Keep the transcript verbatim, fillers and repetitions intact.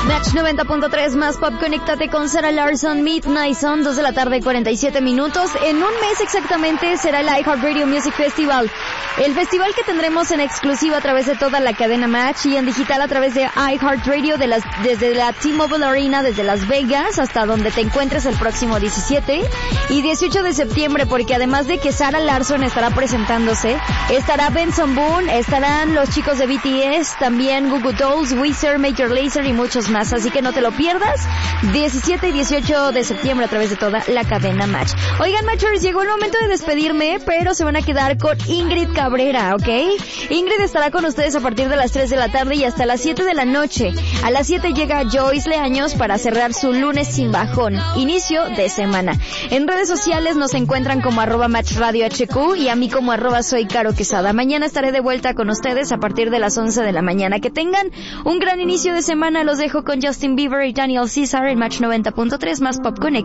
Match noventa punto tres más pop, conéctate con Sarah Larson, Midnight Sun, dos de la tarde, cuarenta y siete minutos. En un mes exactamente será el iHeartRadio Music Festival. El festival que tendremos en exclusiva a través de toda la cadena Match y en digital a través de iHeartRadio de las, desde la T-Mobile Arena, desde Las Vegas hasta donde te encuentres el próximo diecisiete y dieciocho de septiembre, porque además de que Sarah Larson estará presentándose, estará Benson Boone, estarán los chicos de B T S, también Goo Goo Dolls, Weezer, Major Lazer y muchos más. Así que no te lo pierdas, diecisiete y dieciocho de septiembre a través de toda la cadena Match. Oigan, Matchers, llegó el momento de despedirme, pero se van a quedar con Ingrid Cabrera, ¿ok? Ingrid estará con ustedes a partir de las tres de la tarde y hasta las siete de la noche. A las siete llega Joyce Leaños para cerrar su lunes sin bajón, inicio de semana. En redes sociales nos encuentran como arroba Match Radio H Q y a mí como arroba soy Caro Quesada. Mañana estaré de vuelta con ustedes a partir de las once de la mañana. Que tengan un gran inicio de semana. Los dejo con Justin Bieber y Daniel Caesar en Match noventa punto tres más Pop Connect.